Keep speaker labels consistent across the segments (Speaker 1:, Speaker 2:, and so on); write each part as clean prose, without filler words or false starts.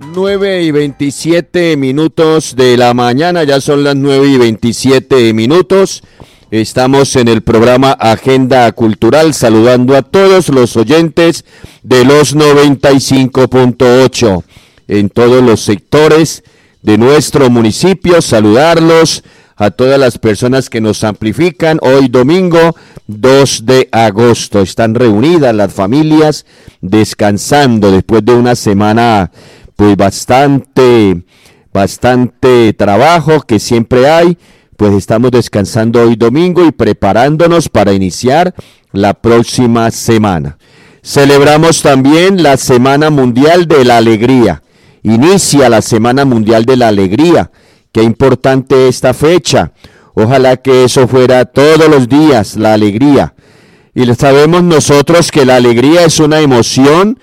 Speaker 1: 9:27 de la mañana, ya son las 9:27. Estamos en el programa Agenda Cultural, saludando a todos los oyentes de los 95.8 en todos los sectores de nuestro municipio. Saludarlos a todas las personas que nos amplifican. Hoy domingo 2 de agosto están reunidas las familias descansando después de una semana pues bastante trabajo que siempre hay. Pues estamos descansando hoy domingo y preparándonos para iniciar la próxima semana. Celebramos también la Semana Mundial de la Alegría. Inicia la Semana Mundial de la Alegría. Qué importante esta fecha. Ojalá que eso fuera todos los días, la alegría. Y sabemos nosotros que la alegría es una emoción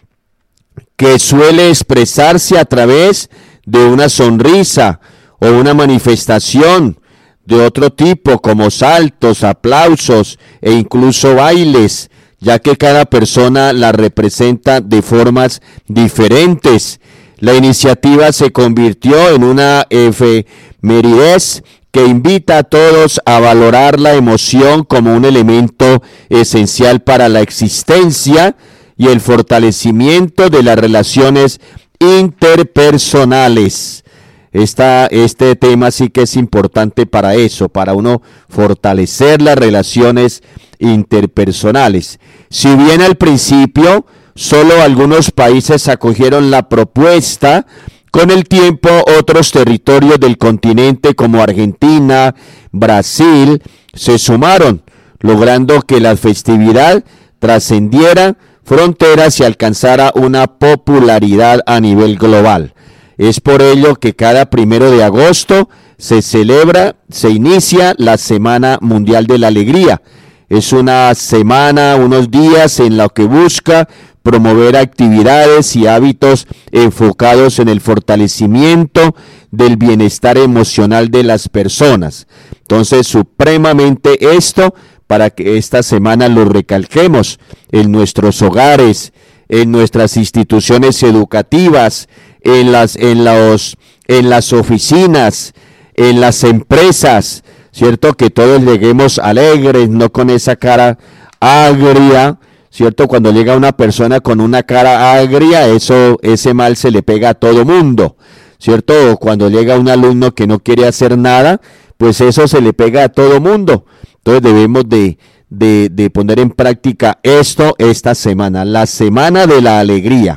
Speaker 1: que suele expresarse a través de una sonrisa o una manifestación de otro tipo, como saltos, aplausos e incluso bailes, ya que cada persona la representa de formas diferentes. La iniciativa se convirtió en una efeméride que invita a todos a valorar la emoción como un elemento esencial para la existencia y el fortalecimiento de las relaciones interpersonales. Este tema sí que es importante para eso, para uno fortalecer las relaciones interpersonales. Si bien al principio solo algunos países acogieron la propuesta, con el tiempo otros territorios del continente como Argentina, Brasil, se sumaron, logrando que la festividad trascendiera fronteras y alcanzara una popularidad a nivel global. Es por ello que cada 1 de agosto se inicia la Semana Mundial de la Alegría. Es una semana, unos días en la que busca promover actividades y hábitos enfocados en el fortalecimiento del bienestar emocional de las personas. Entonces, supremamente esto, para que esta semana lo recalquemos en nuestros hogares, en nuestras instituciones educativas, en las oficinas, en las empresas, ¿cierto? Que todos lleguemos alegres, no con esa cara agria, ¿cierto? Cuando llega una persona con una cara agria, ese mal se le pega a todo mundo, ¿cierto? O cuando llega un alumno que no quiere hacer nada, pues eso se le pega a todo mundo. Entonces debemos de poner en práctica esta semana, la Semana de la Alegría.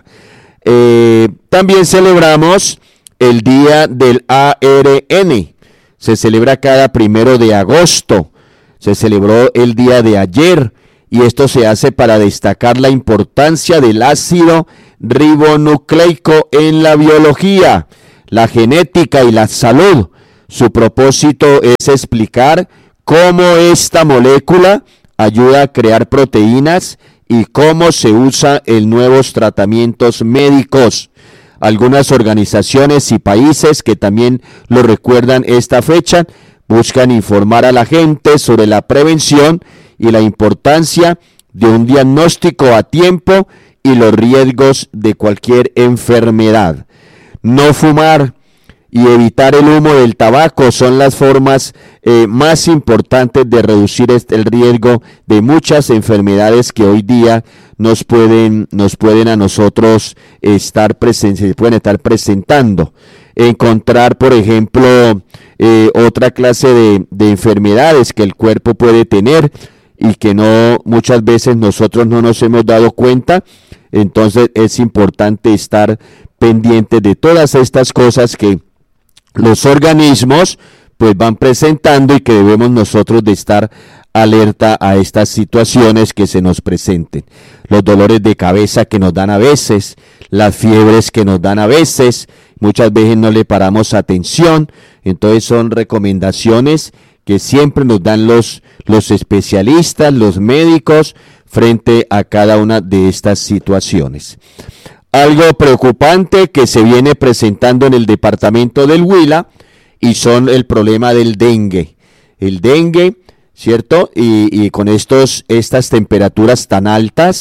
Speaker 1: También celebramos el Día del ARN. Se celebra cada 1 de agosto. Se celebró el día de ayer. Y esto se hace para destacar la importancia del ácido ribonucleico en la biología, la genética y la salud. Su propósito es explicar cómo esta molécula ayuda a crear proteínas y cómo se usa en nuevos tratamientos médicos. Algunas organizaciones y países que también lo recuerdan esta fecha buscan informar a la gente sobre la prevención y la importancia de un diagnóstico a tiempo y los riesgos de cualquier enfermedad. No fumar y evitar el humo del tabaco son las formas más importantes de reducir el riesgo de muchas enfermedades que hoy día nos pueden a nosotros estar presentando. Encontrar, por ejemplo, otra clase de enfermedades que el cuerpo puede tener y que muchas veces nosotros no nos hemos dado cuenta. Entonces es importante estar pendientes de todas estas cosas que los organismos pues van presentando y que debemos nosotros de estar alerta a estas situaciones que se nos presenten. Los dolores de cabeza que nos dan a veces, las fiebres que nos dan a veces, muchas veces no le paramos atención. Entonces son recomendaciones que siempre nos dan los especialistas, los médicos, frente a cada una de estas situaciones. Algo preocupante que se viene presentando en el departamento del Huila y son el problema del dengue. El dengue, ¿cierto? Y con estas temperaturas tan altas,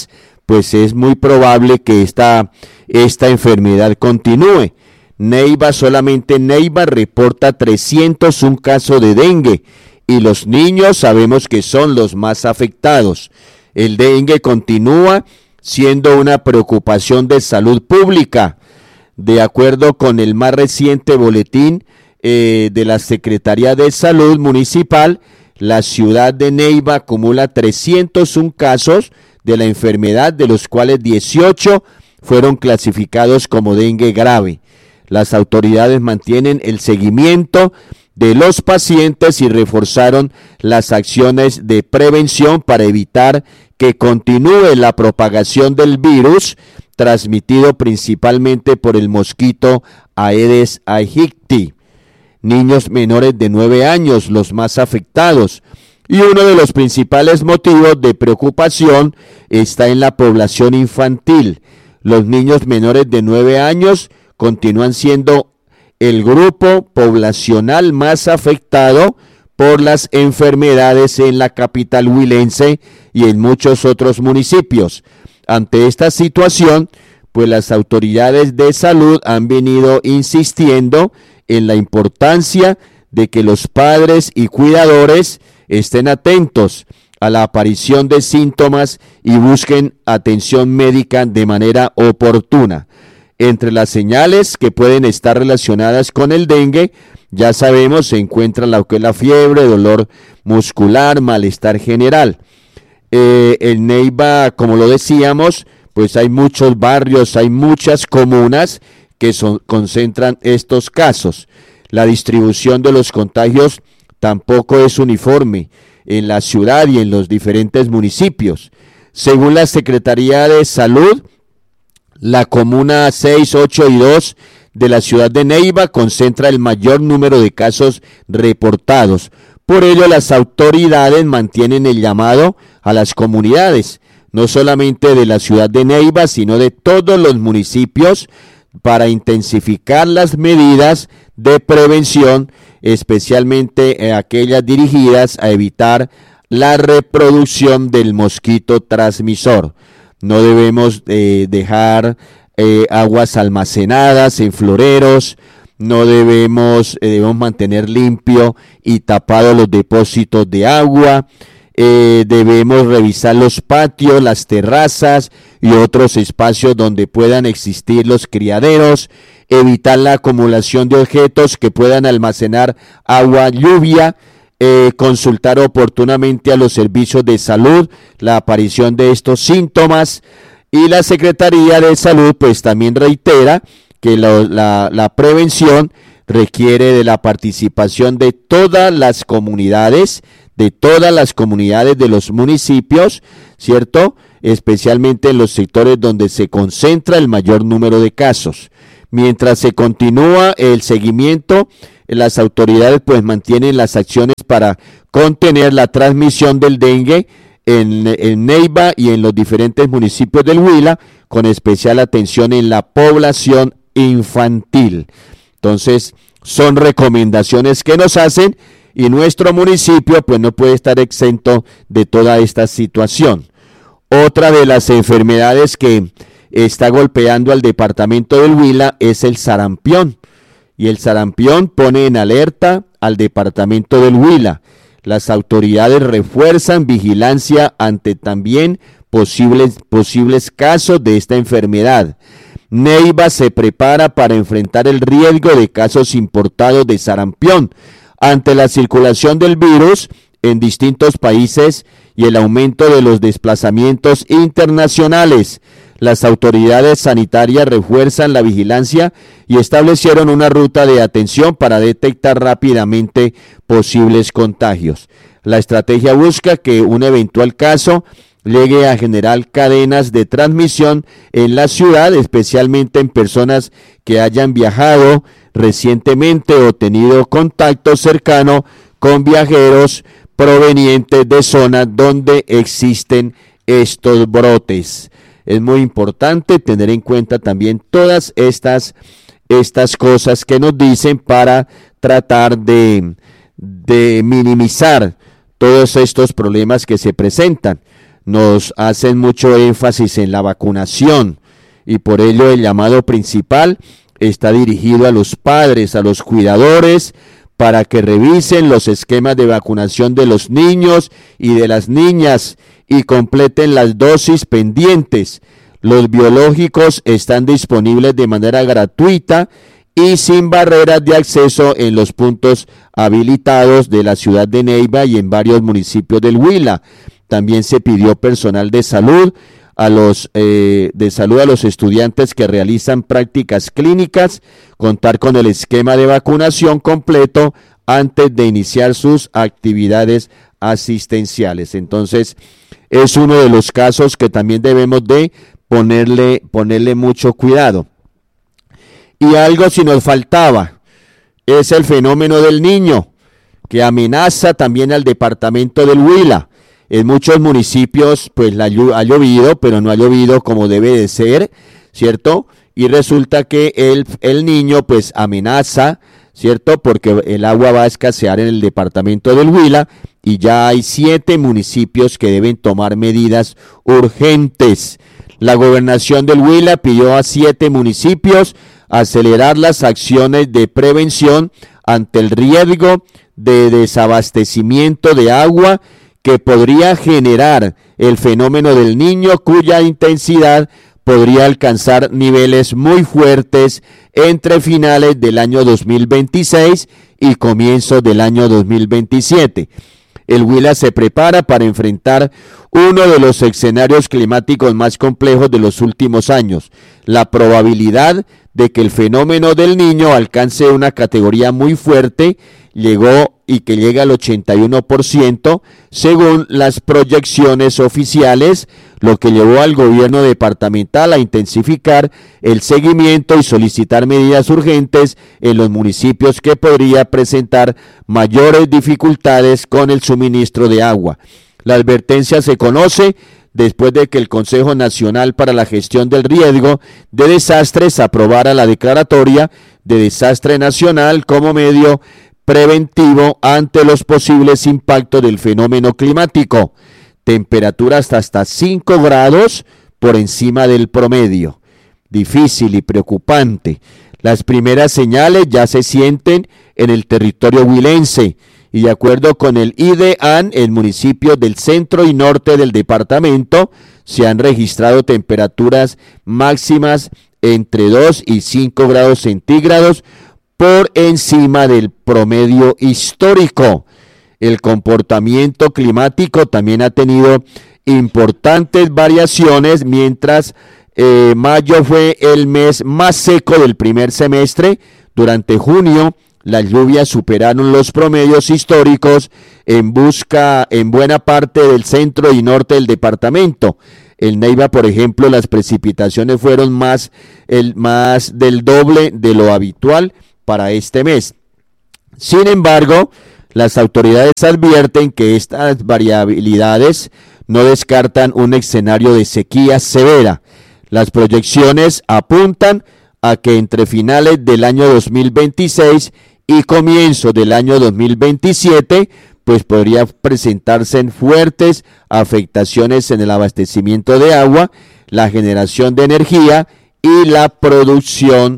Speaker 1: pues es muy probable que esta enfermedad continúe. Solamente Neiva reporta 301 casos de dengue y los niños sabemos que son los más afectados. El dengue continúa siendo una preocupación de salud pública. De acuerdo con el más reciente boletín de la Secretaría de Salud Municipal, la ciudad de Neiva acumula 301 casos de la enfermedad, de los cuales 18 fueron clasificados como dengue grave. Las autoridades mantienen el seguimiento de los pacientes y reforzaron las acciones de prevención para evitar que continúe la propagación del virus, transmitido principalmente por el mosquito Aedes aegypti. Niños menores de 9 años, los más afectados. Y uno de los principales motivos de preocupación está en la población infantil. Los niños menores de 9 años continúan siendo el grupo poblacional más afectado por las enfermedades en la capital huilense y en muchos otros municipios. Ante esta situación, pues las autoridades de salud han venido insistiendo en la importancia de que los padres y cuidadores estén atentos a la aparición de síntomas y busquen atención médica de manera oportuna. Entre las señales que pueden estar relacionadas con el dengue, ya sabemos, se encuentra la fiebre, dolor muscular, malestar general. En Neiva, como lo decíamos, pues hay muchos barrios, hay muchas comunas que concentran estos casos. La distribución de los contagios tampoco es uniforme en la ciudad y en los diferentes municipios. Según la Secretaría de Salud, la comuna 6, 8 y 2 de la ciudad de Neiva concentra el mayor número de casos reportados. Por ello, las autoridades mantienen el llamado a las comunidades, no solamente de la ciudad de Neiva, sino de todos los municipios, para intensificar las medidas de prevención, especialmente aquellas dirigidas a evitar la reproducción del mosquito transmisor. No debemos dejar aguas almacenadas en floreros, no debemos mantener limpio y tapado los depósitos de agua. Debemos revisar los patios, las terrazas y otros espacios donde puedan existir los criaderos, evitar la acumulación de objetos que puedan almacenar agua, lluvia, consultar oportunamente a los servicios de salud la aparición de estos síntomas. Y la Secretaría de Salud pues también reitera que la prevención requiere de la participación de todas las comunidades, de los municipios, ¿cierto? Especialmente en los sectores donde se concentra el mayor número de casos. Mientras se continúa el seguimiento, las autoridades pues mantienen las acciones para contener la transmisión del dengue en Neiva y en los diferentes municipios del Huila, con especial atención en la población infantil. Entonces, son recomendaciones que nos hacen y nuestro municipio pues no puede estar exento de toda esta situación. Otra de las enfermedades que está golpeando al departamento del Huila es el sarampión. Y el sarampión pone en alerta al departamento del Huila. Las autoridades refuerzan vigilancia ante también posibles casos de esta enfermedad. Neiva se prepara para enfrentar el riesgo de casos importados de sarampión ante la circulación del virus en distintos países y el aumento de los desplazamientos internacionales. Las autoridades sanitarias refuerzan la vigilancia y establecieron una ruta de atención para detectar rápidamente posibles contagios. La estrategia busca que un eventual caso llegue a generar cadenas de transmisión en la ciudad, especialmente en personas que hayan viajado recientemente o tenido contacto cercano con viajeros provenientes de zonas donde existen estos brotes. Es muy importante tener en cuenta también todas estas cosas que nos dicen para tratar de minimizar todos estos problemas que se presentan. nos hacen mucho énfasis en la vacunación y por ello el llamado principal está dirigido a los padres, a los cuidadores, para que revisen los esquemas de vacunación de los niños y de las niñas y completen las dosis pendientes. Los biológicos están disponibles de manera gratuita y sin barreras de acceso en los puntos habilitados de la ciudad de Neiva y en varios municipios del Huila. También se pidió personal de salud a los estudiantes que realizan prácticas clínicas, contar con el esquema de vacunación completo antes de iniciar sus actividades asistenciales. Entonces, es uno de los casos que también debemos de ponerle mucho cuidado. Y algo si nos faltaba, es el fenómeno del niño, que amenaza también al departamento del Huila. En muchos municipios pues ha llovido, pero no ha llovido como debe de ser, ¿cierto? Y resulta que el niño pues amenaza, ¿cierto? Porque el agua va a escasear en el departamento del Huila y ya hay 7 municipios que deben tomar medidas urgentes. La gobernación del Huila pidió a 7 municipios acelerar las acciones de prevención ante el riesgo de desabastecimiento de agua que podría generar el fenómeno del niño, cuya intensidad podría alcanzar niveles muy fuertes entre finales del año 2026 y comienzos del año 2027. El Huila se prepara para enfrentar uno de los escenarios climáticos más complejos de los últimos años. La probabilidad de que el fenómeno del niño alcance una categoría muy fuerte llega al 81% según las proyecciones oficiales, lo que llevó al gobierno departamental a intensificar el seguimiento y solicitar medidas urgentes en los municipios que podría presentar mayores dificultades con el suministro de agua. La advertencia se conoce después de que el Consejo Nacional para la Gestión del Riesgo de Desastres aprobara la declaratoria de desastre nacional como medio preventivo ante los posibles impactos del fenómeno climático. Temperaturas hasta 5 grados por encima del promedio. Difícil y preocupante. Las primeras señales ya se sienten en el territorio huilense y de acuerdo con el IDEAN, en municipios del centro y norte del departamento se han registrado temperaturas máximas entre 2 y 5 grados centígrados por encima del promedio histórico. El comportamiento climático también ha tenido importantes variaciones, mientras mayo fue el mes más seco del primer semestre. Durante junio, las lluvias superaron los promedios históricos en buena parte del centro y norte del departamento. En Neiva, por ejemplo, las precipitaciones fueron más del doble de lo habitual para este mes. Sin embargo, las autoridades advierten que estas variabilidades no descartan un escenario de sequía severa. Las proyecciones apuntan a que entre finales del año 2026 y comienzo del año 2027, pues podría presentarse fuertes afectaciones en el abastecimiento de agua, la generación de energía y la producción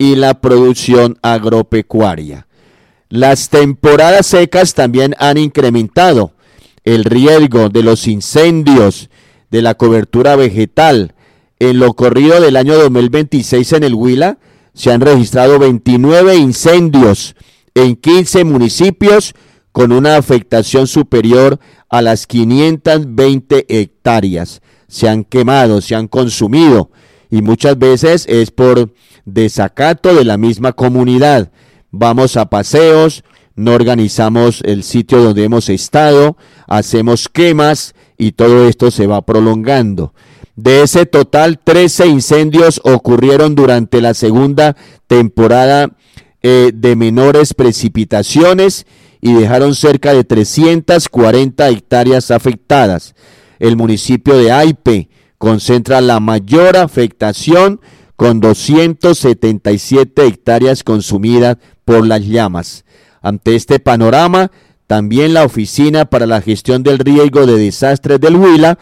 Speaker 1: agropecuaria. Las temporadas secas también han incrementado el riesgo de los incendios, de la cobertura vegetal. En lo corrido del año 2026 en el Huila se han registrado 29 incendios en 15 municipios con una afectación superior a las 520 hectáreas. Se han quemado, se han consumido y muchas veces es por desacato de la misma comunidad. Vamos a paseos, no organizamos el sitio donde hemos estado, hacemos quemas y todo esto se va prolongando. De ese total, 13 incendios ocurrieron durante la segunda temporada de menores precipitaciones y dejaron cerca de 340 hectáreas afectadas. El municipio de Aipe concentra la mayor afectación con 277 hectáreas consumidas por las llamas. Ante este panorama, también la Oficina para la Gestión del Riesgo de Desastres del Huila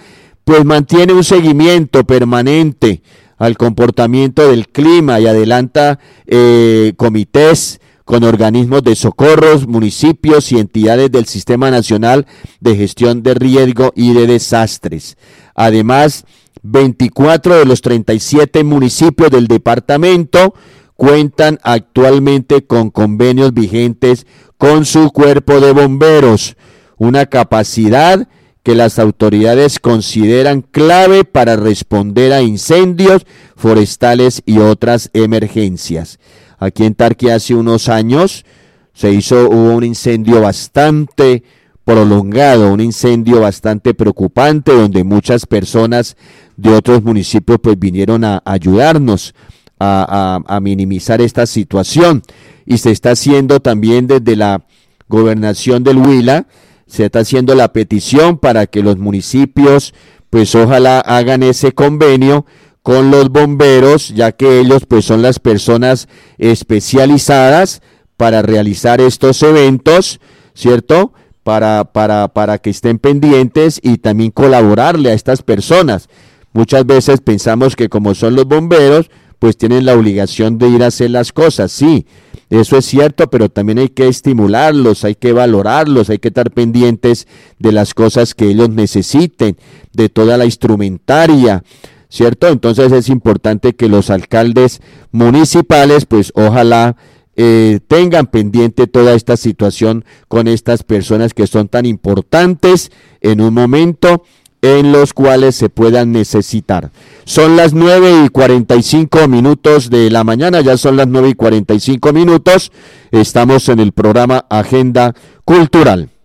Speaker 1: pues mantiene un seguimiento permanente al comportamiento del clima y adelanta comités con organismos de socorros, municipios y entidades del Sistema Nacional de Gestión de Riesgo y de Desastres. Además, 24 de los 37 municipios del departamento cuentan actualmente con convenios vigentes con su cuerpo de bomberos, una capacidad que las autoridades consideran clave para responder a incendios forestales y otras emergencias. Aquí en Tarqui hace unos años hubo un incendio bastante prolongado, un incendio bastante preocupante, donde muchas personas de otros municipios pues vinieron a ayudarnos a minimizar esta situación, y se está haciendo también desde la gobernación del Huila, se está haciendo la petición para que los municipios pues ojalá hagan ese convenio con los bomberos, ya que ellos pues son las personas especializadas para realizar estos eventos, ¿cierto? Para que estén pendientes y también colaborarle a estas personas. Muchas veces pensamos que como son los bomberos, pues tienen la obligación de ir a hacer las cosas. Sí, eso es cierto, pero también hay que estimularlos, hay que valorarlos, hay que estar pendientes de las cosas que ellos necesiten, de toda la instrumentaria, ¿cierto? Entonces es importante que los alcaldes municipales, pues ojalá tengan pendiente toda esta situación con estas personas que son tan importantes en un momento en los cuales se puedan necesitar. Son las 9:45 de la mañana, ya son las 9:45. Estamos en el programa Agenda Cultural.